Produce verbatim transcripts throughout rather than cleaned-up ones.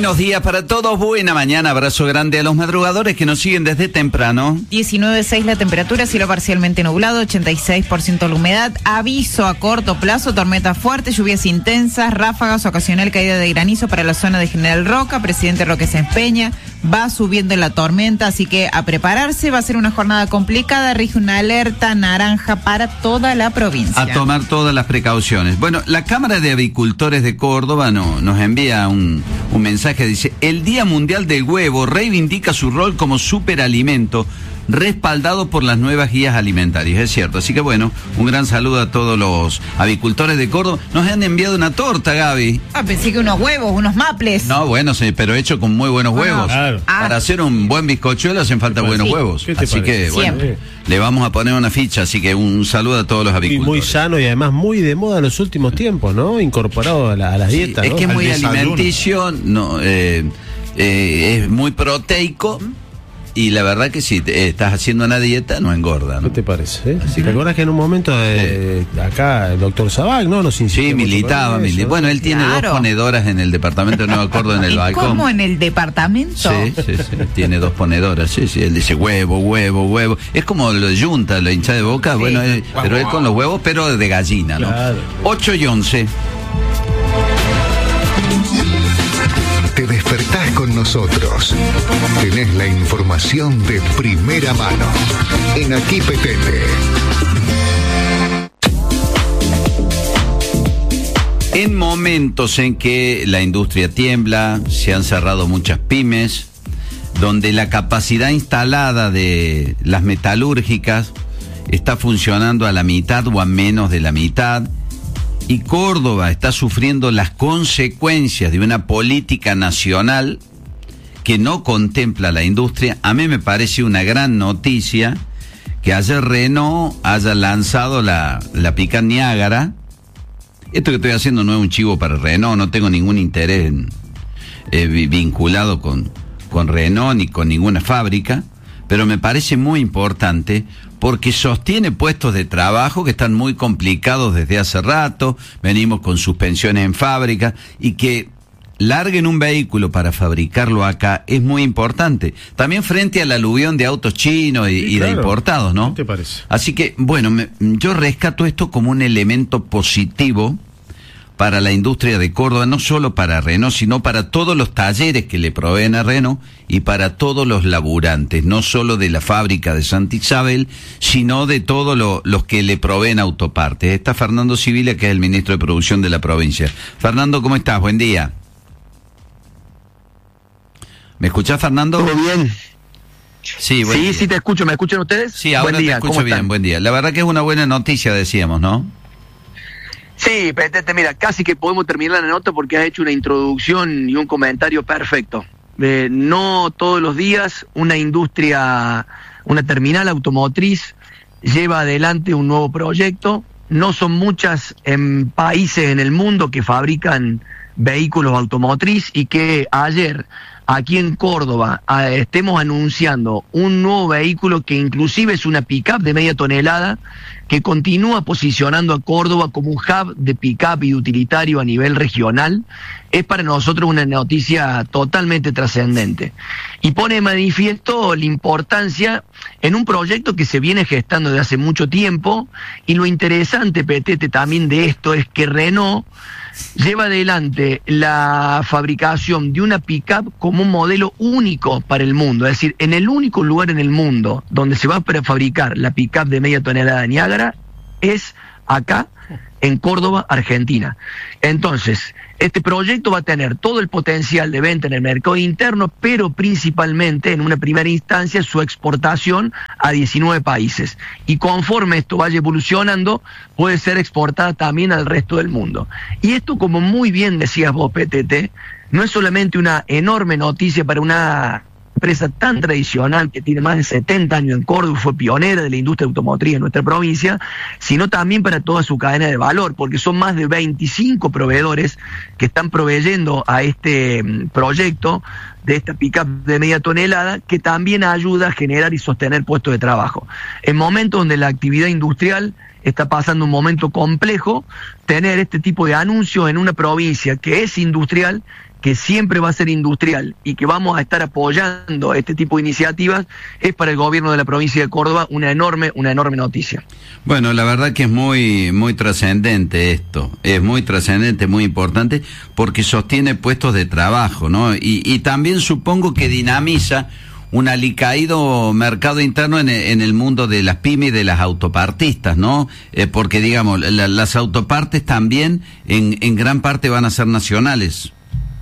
Buenos días para todos, buena mañana, abrazo grande a los madrugadores que nos siguen desde temprano. diecinueve punto seis la temperatura, cielo parcialmente nublado, ochenta y seis por ciento la humedad. Aviso a corto plazo, tormentas fuertes, lluvias intensas, ráfagas, ocasional caída de granizo para la zona de General Roca. Presidente Roque se empeña, va subiendo la tormenta, así que a prepararse, va a ser una jornada complicada, rige una alerta naranja para toda la provincia. A tomar todas las precauciones. Bueno, la Cámara de Avicultores de Córdoba no, nos envía un, un mensaje, dice: el Día Mundial del Huevo reivindica su rol como superalimento, respaldado por las nuevas guías alimentarias. Es cierto, así que bueno, un gran saludo a todos los avicultores de Córdoba. Nos han enviado una torta, Gaby. Ah, pensé que unos huevos, unos maples. No, bueno, sí, pero hecho con muy buenos Bueno, huevos. claro. Ah. Para hacer un buen bizcochuelo hacen falta buenos Sí. huevos. ¿Qué te Así parece? que, bueno, Siempre. le vamos a poner una ficha, así que un saludo a todos los Y avicultores. muy sano y además muy de moda en los últimos tiempos, ¿no? Incorporado a, la, a las Sí, dietas, es ¿no? que es Al muy desayuno. alimenticio, no, eh, eh, es muy proteico. Y la verdad que si te, eh, estás haciendo una dieta, no engorda, ¿no? ¿Qué te parece? Eh? Así ¿Te que- acuerdas que en un momento eh, acá el doctor Zabac, ¿no? Nos insistió Sí, mucho militaba. con eso, mili- ¿no? Bueno, él tiene Claro. dos ponedoras en el departamento de Nueva Córdoba, en el ¿Y balcón. cómo en el departamento? Sí, sí, sí, tiene dos ponedoras, sí, sí, él dice huevo, huevo, huevo. Es como lo de Yunta, lo hincha de boca, Sí. bueno, él- pero él con los huevos, pero de gallina, ¿no? Claro. ocho y once. Te despertás con nosotros. Tenés la información de primera mano. En Aquí Petete. En momentos en que la industria tiembla, se han cerrado muchas pymes, donde la capacidad instalada de las metalúrgicas está funcionando a la mitad o a menos de la mitad, y Córdoba está sufriendo las consecuencias de una política nacional que no contempla a la industria, a mí me parece una gran noticia que ayer Renault haya lanzado la, la Pickup Niágara. Esto que estoy haciendo no es un chivo para Renault, no tengo ningún interés en, eh, vinculado con, con Renault ni con ninguna fábrica, pero me parece muy importante porque sostiene puestos de trabajo que están muy complicados desde hace rato, venimos con suspensiones en fábrica, y que larguen un vehículo para fabricarlo acá es muy importante. También frente al aluvión de autos chinos y, Sí, y de claro. importados, ¿no? ¿Qué te parece? Así que, bueno, me, yo rescato esto como un elemento positivo para la industria de Córdoba, no solo para Renault, sino para todos los talleres que le proveen a Renault y para todos los laburantes, no solo de la fábrica de Santa Isabel, sino de todos lo, los que le proveen autopartes. Está Fernando Sibila, que es el ministro de Producción de la provincia. Fernando, ¿cómo estás? Buen día. ¿Me escuchás, Fernando? ¿Todo bien? Sí, buen Sí, día. sí te escucho. ¿Me escuchan ustedes? Sí, ahora buen día. te escucho ¿Cómo bien, están? buen día. La verdad que es una buena noticia, decíamos, ¿no? Sí, Petete, mira, casi que podemos terminar la nota porque has hecho una introducción y un comentario perfecto. Eh, no todos los días una industria, una terminal automotriz lleva adelante un nuevo proyecto. No son muchas en países en el mundo que fabrican vehículos automotriz, y que ayer aquí en Córdoba a, estemos anunciando un nuevo vehículo que inclusive es una pick-up de media tonelada, que continúa posicionando a Córdoba como un hub de pick-up y utilitario a nivel regional, es para nosotros una noticia totalmente trascendente. Y pone de manifiesto la importancia en un proyecto que se viene gestando desde hace mucho tiempo, y lo interesante, Petete, también de esto es que Renault lleva adelante la fabricación de una pick-up como un modelo único para el mundo. Es decir, en el único lugar en el mundo donde se va a fabricar la pick-up de media tonelada de Niágara es acá, en Córdoba, Argentina. Entonces, este proyecto va a tener todo el potencial de venta en el mercado interno, pero principalmente, en una primera instancia, su exportación a diecinueve países. Y conforme esto vaya evolucionando, puede ser exportada también al resto del mundo. Y esto, como muy bien decías vos, P T T, no es solamente una enorme noticia para una empresa tan tradicional que tiene más de setenta años en Córdoba, fue pionera de la industria automotriz en nuestra provincia, sino también para toda su cadena de valor, porque son más de veinticinco proveedores que están proveyendo a este proyecto de esta pick-up de media tonelada, que también ayuda a generar y sostener puestos de trabajo. En momentos donde la actividad industrial está pasando un momento complejo, tener este tipo de anuncios en una provincia que es industrial, que siempre va a ser industrial y que vamos a estar apoyando este tipo de iniciativas, es para el gobierno de la provincia de Córdoba una enorme, una enorme noticia. Bueno, la verdad que es muy, muy trascendente esto, es muy trascendente, muy importante, porque sostiene puestos de trabajo, ¿no? Y, y también supongo que dinamiza un alicaído mercado interno en, en el mundo de las pymes y de las autopartistas, ¿no? Eh, porque, digamos, la, las autopartes también en, en gran parte van a ser nacionales.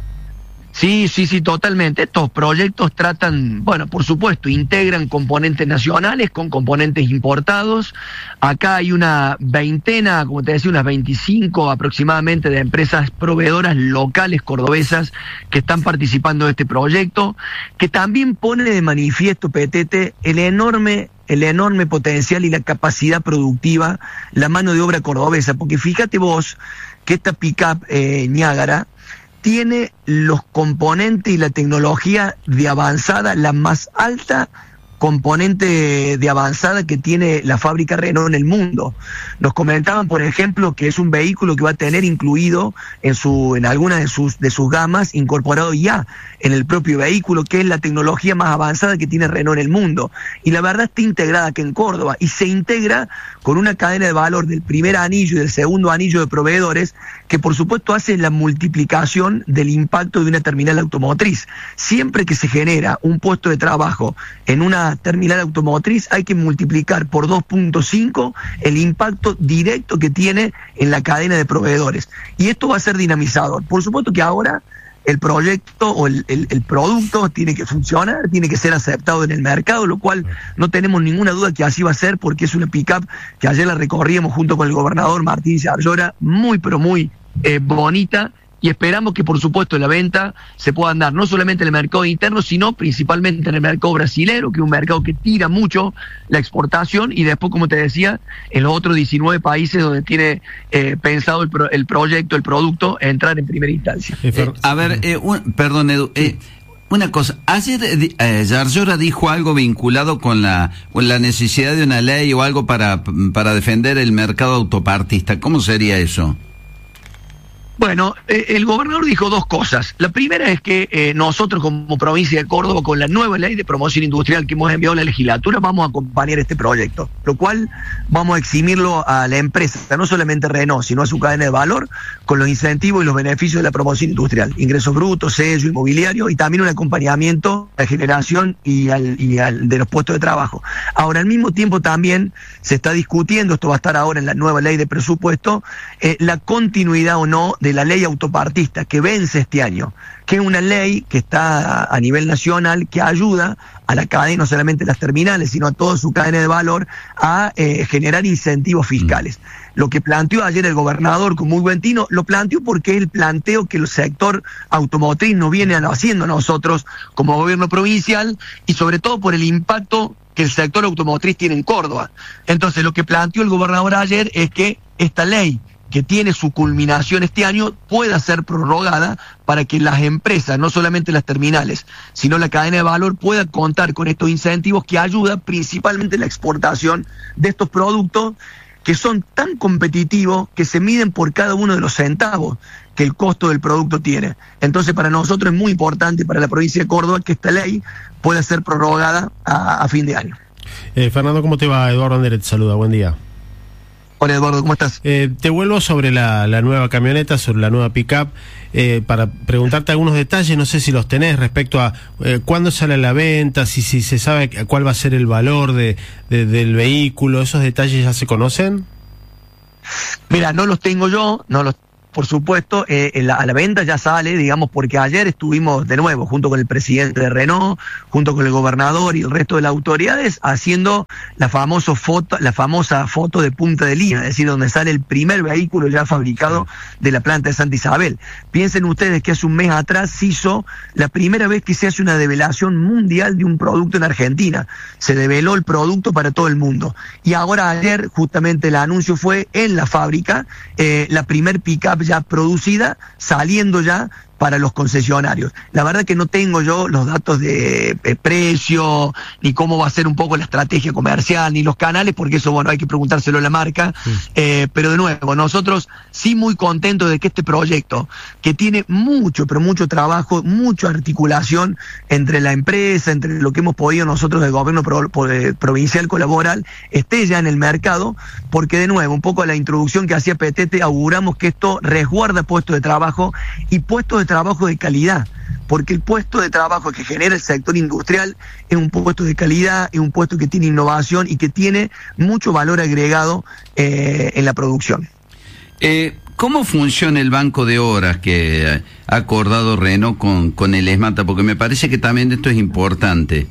Sí, sí, sí, totalmente. Estos proyectos tratan, bueno, por supuesto, integran componentes nacionales con componentes importados. Acá hay una veintena, como te decía, unas veinticinco aproximadamente de empresas proveedoras locales cordobesas que están participando de este proyecto, que también pone de manifiesto, Petete, el enorme el enorme potencial y la capacidad productiva, la mano de obra cordobesa, porque fíjate vos que esta pick-up eh, Niágara tiene los componentes y la tecnología de avanzada, la más alta componente de avanzada que tiene la fábrica Renault en el mundo. Nos comentaban, por ejemplo, que es un vehículo que va a tener incluido en su en alguna de sus de sus gamas, incorporado ya en el propio vehículo, que es la tecnología más avanzada que tiene Renault en el mundo. Y la verdad está integrada aquí en Córdoba y se integra con una cadena de valor del primer anillo y del segundo anillo de proveedores que por supuesto hace la multiplicación del impacto de una terminal automotriz. Siempre que se genera un puesto de trabajo en una terminal automotriz hay que multiplicar por dos punto cinco el impacto directo que tiene en la cadena de proveedores. Y esto va a ser dinamizador. Por supuesto que ahora el proyecto o el, el, el producto tiene que funcionar, tiene que ser aceptado en el mercado, lo cual no tenemos ninguna duda que así va a ser, porque es una pick-up que ayer la recorríamos junto con el gobernador Martín Yarlora, muy pero muy eh, bonita, y esperamos que por supuesto la venta se pueda dar no solamente en el mercado interno, sino principalmente en el mercado brasilero, que es un mercado que tira mucho la exportación, y después, como te decía, en los otros diecinueve países donde tiene eh, pensado el, pro, el proyecto, el producto, entrar en primera instancia. Eh, a ver, eh, un, perdón Edu, eh, una cosa, ayer eh, Yarlora dijo algo vinculado con la, con la necesidad de una ley o algo para, para defender el mercado autopartista. ¿Cómo sería eso? Bueno, eh, el gobernador dijo dos cosas. La primera es que eh, nosotros como provincia de Córdoba, con la nueva ley de promoción industrial que hemos enviado a la legislatura, vamos a acompañar este proyecto, lo cual vamos a eximirlo a la empresa, no solamente Renault, sino a su cadena de valor, con los incentivos y los beneficios de la promoción industrial, ingresos brutos, sello inmobiliario y también un acompañamiento a la generación y al, y al de los puestos de trabajo. Ahora, al mismo tiempo también se está discutiendo, esto va a estar ahora en la nueva ley de presupuesto, eh, la continuidad o no de de la ley autopartista que vence este año, que es una ley que está a nivel nacional, que ayuda a la cadena, no solamente las terminales, sino a toda su cadena de valor, a eh, generar incentivos fiscales. Mm. Lo que planteó ayer el gobernador con muy buen tino, lo planteó porque es el planteo que el sector automotriz nos viene haciendo a nosotros como gobierno provincial, y sobre todo por el impacto que el sector automotriz tiene en Córdoba. Entonces, lo que planteó el gobernador ayer es que esta ley, que tiene su culminación este año, pueda ser prorrogada para que las empresas, no solamente las terminales, sino la cadena de valor, pueda contar con estos incentivos que ayudan principalmente la exportación de estos productos que son tan competitivos que se miden por cada uno de los centavos que el costo del producto tiene. Entonces, para nosotros es muy importante, para la provincia de Córdoba, que esta ley pueda ser prorrogada a, a fin de año. Eh, Fernando, ¿cómo te va? Eduardo Andere te saluda, buen día. Hola Eduardo, ¿cómo estás? Eh, te vuelvo sobre la, la nueva camioneta, sobre la nueva pick-up, eh, para preguntarte algunos detalles, no sé si los tenés, respecto a eh, cuándo sale a la venta, si, si se sabe cuál va a ser el valor de, de, del vehículo, ¿esos detalles ya se conocen? Mira, no los tengo yo, no los por supuesto, eh, la, a la venta ya sale, digamos, porque ayer estuvimos de nuevo junto con el presidente de Renault, junto con el gobernador y el resto de las autoridades, haciendo la famosa foto, la famosa foto de punta de línea, es decir, donde sale el primer vehículo ya fabricado de la planta de Santa Isabel. Piensen ustedes que hace un mes atrás se hizo la primera vez que se hace una develación mundial de un producto en Argentina. Se develó el producto para todo el mundo. Y ahora ayer justamente el anuncio fue en la fábrica, eh, la primer pick-up ya producida, saliendo ya para los concesionarios. La verdad que no tengo yo los datos de, de precio, ni cómo va a ser un poco la estrategia comercial, ni los canales, porque eso, bueno, hay que preguntárselo a la marca. Sí. Eh, pero de nuevo, nosotros sí muy contentos de que este proyecto, que tiene mucho, pero mucho trabajo, mucha articulación entre la empresa, entre lo que hemos podido nosotros del gobierno pro, pro, provincial colaborar, esté ya en el mercado, porque de nuevo, un poco a la introducción que hacía Petete, auguramos que esto resguarda puestos de trabajo y puestos de trabajo de calidad, porque el puesto de trabajo que genera el sector industrial es un puesto de calidad, es un puesto que tiene innovación y que tiene mucho valor agregado eh, en la producción. Eh, ¿Cómo funciona el banco de horas que ha acordado Renault con, con el ESMATA? Porque me parece que también esto es importante.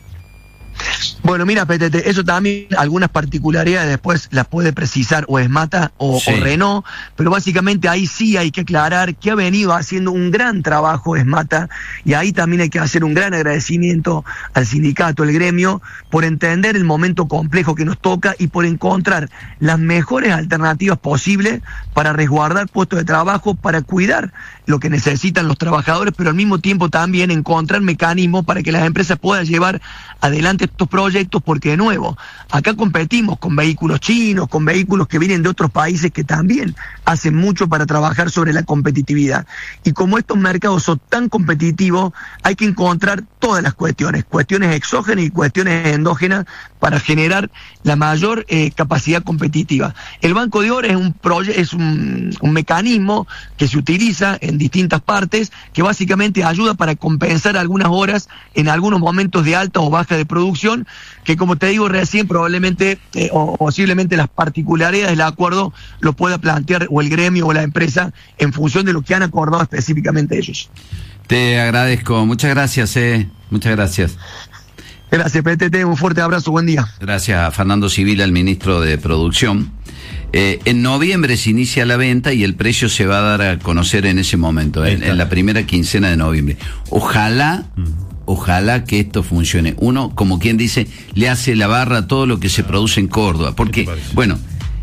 Bueno, mira, Petete, eso también, algunas particularidades después las puede precisar o ESMATA o, sí. o Renault, pero básicamente ahí sí hay que aclarar que ha venido haciendo un gran trabajo ESMATA, y ahí también hay que hacer un gran agradecimiento al sindicato, al gremio, por entender el momento complejo que nos toca y por encontrar las mejores alternativas posibles para resguardar puestos de trabajo, para cuidar lo que necesitan los trabajadores, pero al mismo tiempo también encontrar mecanismos para que las empresas puedan llevar adelante estos proyectos, porque de nuevo, acá competimos con vehículos chinos, con vehículos que vienen de otros países que también hacen mucho para trabajar sobre la competitividad. Y como estos mercados son tan competitivos, hay que encontrar todas las cuestiones, cuestiones exógenas y cuestiones endógenas para generar la mayor eh, capacidad competitiva. El Banco de Horas es un proye- es un, un mecanismo que se utiliza en distintas partes, que básicamente ayuda para compensar algunas horas en algunos momentos de alta o baja de producción, que como te digo recién, probablemente eh, o posiblemente las particularidades del acuerdo lo pueda plantear o el gremio o la empresa en función de lo que han acordado específicamente ellos. Te agradezco, muchas gracias, eh. muchas gracias. Gracias, P T T, un fuerte abrazo, buen día. Gracias a Fernando Sibila, el ministro de Producción. Eh, en noviembre se inicia la venta y el precio se va a dar a conocer en ese momento, en, en la primera quincena de noviembre. Ojalá, mm. ojalá que esto funcione. Uno, como quien dice, le hace la barra a todo lo que se produce en Córdoba. Porque, bueno,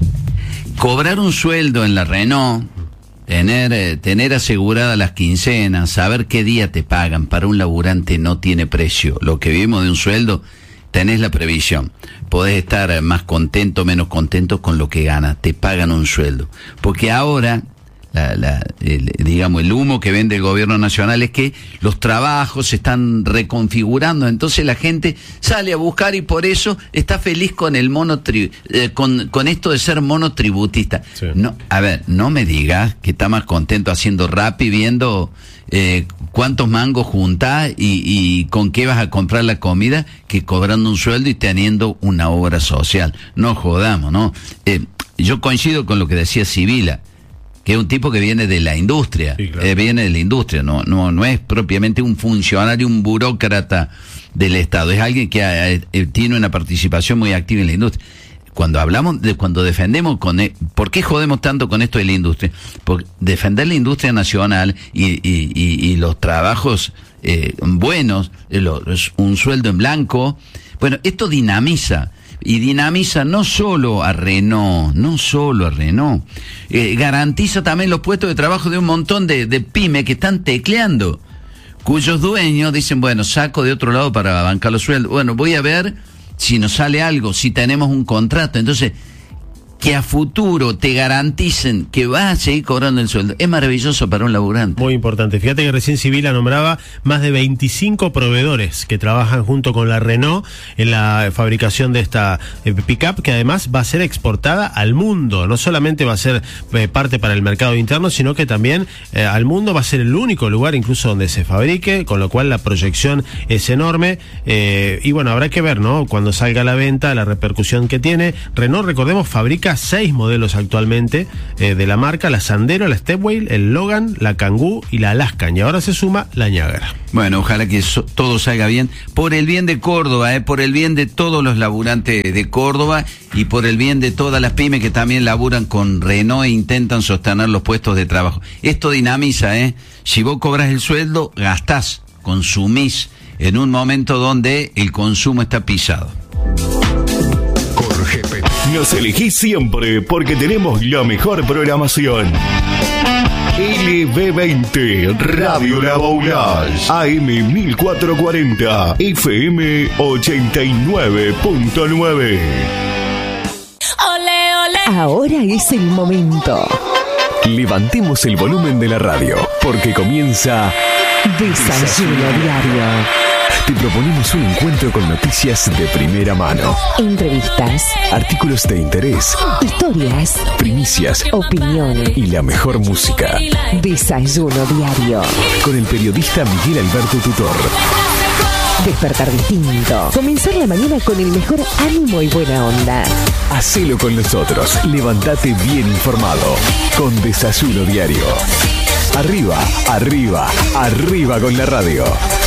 cobrar un sueldo en la Renault, tener, eh, tener aseguradas las quincenas, saber qué día te pagan, para un laburante no tiene precio. Lo que vivimos de un sueldo, tenés la previsión. Podés estar más contento, menos contento con lo que ganas. Te pagan un sueldo. Porque ahora, la, la, el, digamos, el humo que vende el gobierno nacional es que los trabajos se están reconfigurando. Entonces la gente sale a buscar y por eso está feliz con el mono tri, eh, con, con esto de ser monotributista. Sí. No, a ver, no me digas que está más contento haciendo rap y viendo eh, cuántos mangos juntás y, y con qué vas a comprar la comida, que cobrando un sueldo y teniendo una obra social. No jodamos, ¿no? Eh, yo coincido con lo que decía Sibila, que es un tipo que viene de la industria, sí, claro. eh, viene de la industria, no, no, no es propiamente un funcionario, un burócrata del Estado, es alguien que ha, eh, tiene una participación muy activa en la industria. Cuando hablamos de, cuando defendemos con, ¿por qué jodemos tanto con esto de la industria? Porque defender la industria nacional y, y, y, y los trabajos eh, buenos, los, un sueldo en blanco, bueno, esto dinamiza. Y dinamiza no solo a Renault, no solo a Renault, eh, garantiza también los puestos de trabajo de un montón de, de pymes que están tecleando, cuyos dueños dicen, bueno, saco de otro lado para bancar los sueldos, bueno, voy a ver si nos sale algo, si tenemos un contrato. Entonces, que a futuro te garanticen que vas a seguir cobrando el sueldo, es maravilloso para un laburante. Muy importante. Fíjate que recién Sibila nombraba más de veinticinco proveedores que trabajan junto con la Renault en la fabricación de esta eh, pick-up, que además va a ser exportada al mundo. No solamente va a ser eh, parte para el mercado interno, sino que también eh, al mundo va a ser el único lugar incluso donde se fabrique, con lo cual la proyección es enorme. Eh, y bueno, habrá que ver, ¿no? Cuando salga a la venta, la repercusión que tiene. Renault, recordemos, fabrica seis modelos actualmente eh, de la marca: la Sandero, la Stepway, el Logan, la Kangoo y la Alaskan, y ahora se suma la Niagara. Bueno, ojalá que so, todo salga bien, por el bien de Córdoba, eh, por el bien de todos los laburantes de Córdoba y por el bien de todas las pymes que también laburan con Renault e intentan sostener los puestos de trabajo. Esto dinamiza, eh. Si vos cobras el sueldo, gastás, consumís en un momento donde el consumo está pisado. Jorge Petete. Nos elegís siempre porque tenemos la mejor programación. L B veinte, Radio La Boulage, A M mil cuatrocientos cuarenta, F M ochenta y nueve punto nueve. Ahora es el momento. Levantemos el volumen de la radio, porque comienza Desayuno Diario. Te proponemos un encuentro con noticias de primera mano, Entrevistas, artículos de interés, historias, primicias opinión. y la mejor música. Desayuno Diario. Con el periodista Miguel Alberto Tutor. Despertar distinto. Comenzar la mañana con el mejor ánimo y buena onda. Hacelo con nosotros. Levantate bien informado. Con Desayuno Diario. Arriba, arriba, arriba con la radio.